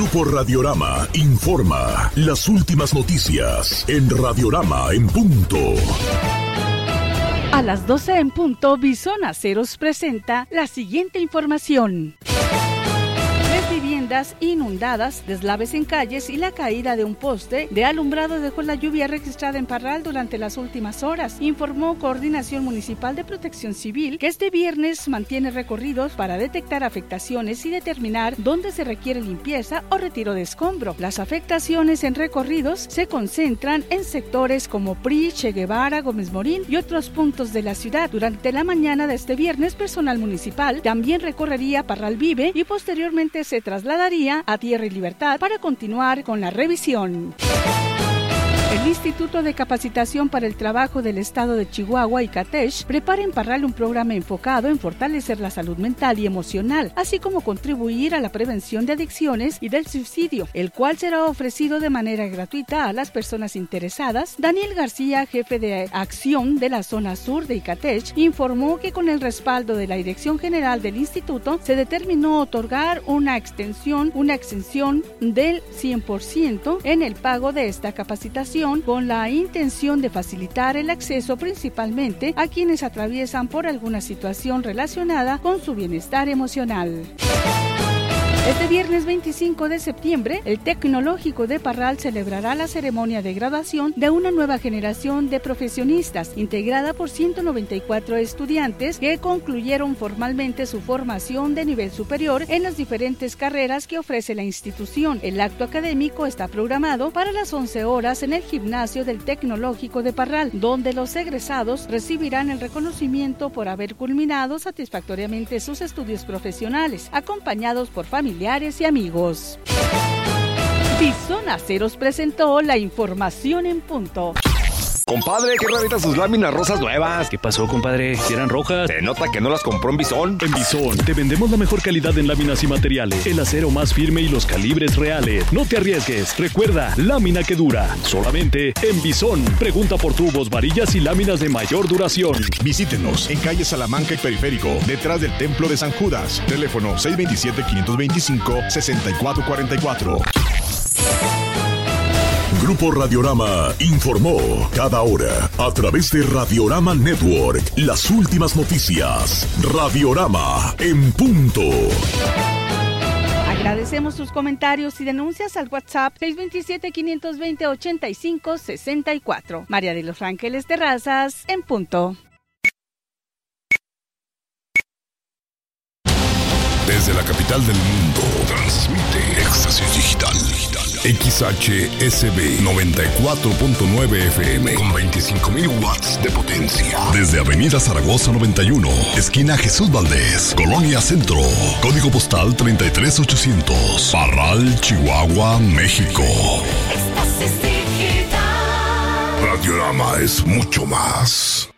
Grupo Radiorama informa las últimas noticias en Radiorama en punto. A las 12 en punto, Bison Aceros presenta la siguiente información. 3 viviendas inundadas, deslaves en calles y la caída de un poste de alumbrado dejó la lluvia registrada en Parral durante las últimas horas, informó Coordinación Municipal de Protección Civil, que este viernes mantiene recorridos para detectar afectaciones y determinar dónde se requiere limpieza o retiro de escombro. Las afectaciones en recorridos se concentran en sectores como PRI, Che Guevara, Gómez Morín y otros puntos de la ciudad. Durante la mañana de este viernes, personal municipal también recorrería Parral Vive y posteriormente se trasladaría a Tierra y Libertad para continuar con la revisión. El Instituto de Capacitación para el Trabajo del Estado de Chihuahua, ICATECH, prepara en Parral un programa enfocado en fortalecer la salud mental y emocional, así como contribuir a la prevención de adicciones y del suicidio, el cual será ofrecido de manera gratuita a las personas interesadas. Daniel García, jefe de acción de la zona sur de ICATECH, informó que con el respaldo de la Dirección General del Instituto se determinó otorgar una exención del 100% en el pago de esta capacitación, con la intención de facilitar el acceso principalmente a quienes atraviesan por alguna situación relacionada con su bienestar emocional. Este viernes 25 de septiembre, el Tecnológico de Parral celebrará la ceremonia de graduación de una nueva generación de profesionistas, integrada por 194 estudiantes que concluyeron formalmente su formación de nivel superior en las diferentes carreras que ofrece la institución. El acto académico está programado para las 11 horas en el gimnasio del Tecnológico de Parral, donde los egresados recibirán el reconocimiento por haber culminado satisfactoriamente sus estudios profesionales, acompañados por familiares y amigos. Bison Aceros presentó la información en punto. Compadre, qué raritas sus láminas rosas nuevas. ¿Qué pasó, compadre? ¿Si eran rojas? Se nota que no las compró en Bison. En Bison te vendemos la mejor calidad en láminas y materiales, el acero más firme y los calibres reales. No te arriesgues. Recuerda, lámina que dura. Solamente en Bison. Pregunta por tubos, varillas y láminas de mayor duración. Visítenos en calle Salamanca y Periférico, detrás del Templo de San Judas. Teléfono 627-525-6444. Grupo Radiorama informó cada hora a través de Radiorama Network las últimas noticias. Radiorama en punto. Agradecemos sus comentarios y denuncias al WhatsApp 627-520-8564. María de los Ángeles Terrazas en punto. Desde la capital del mundo, transmite Éxtasis Digital. XHSB 94.9 FM con 25.000 watts de potencia. Desde Avenida Zaragoza 91, esquina Jesús Valdés, Colonia Centro. Código postal 33800. Parral, Chihuahua, México. Radiorama es mucho más.